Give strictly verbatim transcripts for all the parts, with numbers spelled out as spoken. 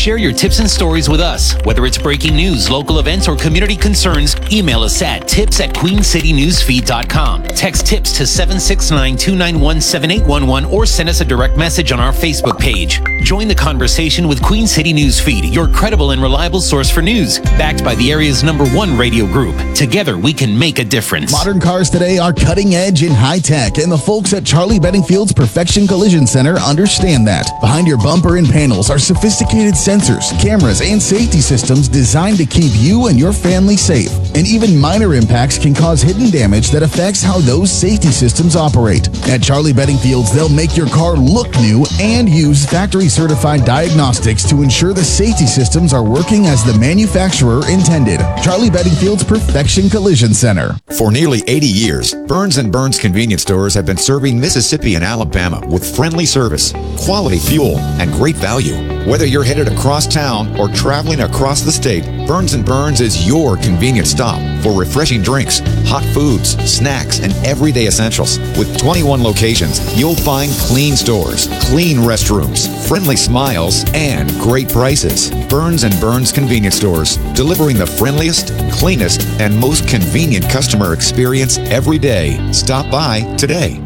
Share your tips and stories with us. Whether it's breaking news, local events, or community concerns, email us at tips at queen city newsfeed dot com. Text tips to seven six nine, two nine one, seven eight one one or send us a direct message on our Facebook page. Join the conversation with Queen City Newsfeed, your credible and reliable source for news, backed by the area's number one radio group. Together, we can make a difference. Modern cars today are cutting edge and high tech, and the folks at Charlie Bedingfield's Perfection Collision Center understand that. Behind your bumper and panels are sophisticated sensors, cameras, and safety systems designed to keep you and your family safe. And even minor impacts can cause hidden damage that affects how those safety systems operate. At Charlie Bedingfield's, they'll make your car look new and use factory-certified diagnostics to ensure the safety systems are working as the manufacturer intended. Charlie Bedingfield's Perfection Collision Center. For nearly eighty years, Burns and Burns convenience stores have been serving Mississippi and Alabama with friendly service, quality fuel, and great value. Whether you're headed across town or traveling across the state, Burns and Burns is your convenience stop for refreshing drinks, hot foods, snacks, and everyday essentials. With twenty-one locations, you'll find clean stores, clean restrooms, friendly smiles, and great prices. Burns and Burns convenience stores, delivering the friendliest, cleanest, and most convenient customer experience every day. Stop by today.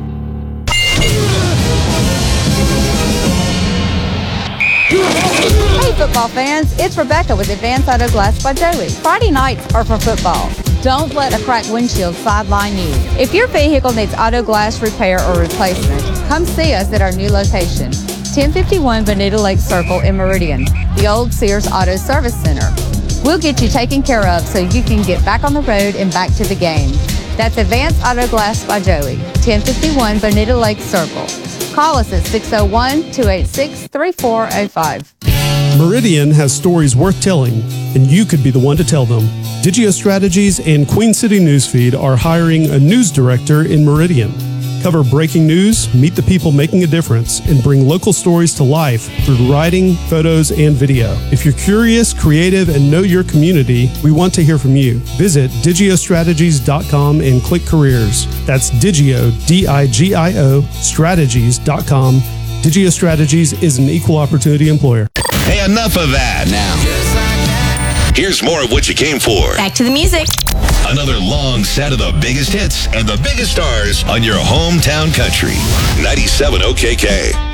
Hey football fans, it's Rebecca with Advance Auto Glass by Joey. Friday nights are for football. Don't let a cracked windshield sideline you. If your vehicle needs auto glass repair or replacement, come see us at our new location, ten fifty-one Bonita Lake Circle in Meridian, the old Sears Auto Service Center. We'll get you taken care of so you can get back on the road and back to the game. That's Advance Auto Glass by Joey, ten fifty-one Bonita Lake Circle. Call us at six oh one, two eight six, three four oh five. Meridian has stories worth telling, and you could be the one to tell them. Digio Strategies and Queen City Newsfeed are hiring a news director in Meridian. Cover breaking news, meet the people making a difference, and bring local stories to life through writing, photos, and video. If you're curious, creative, and know your community, we want to hear from you. Visit digio strategies dot com and click careers. That's Digio, D I G I O, strategies dot com. Digio Strategies is an equal opportunity employer. Hey, enough of that. Now, here's more of what you came for. Back to the music. Another long set of the biggest hits and the biggest stars on your hometown country. ninety-seven O K K.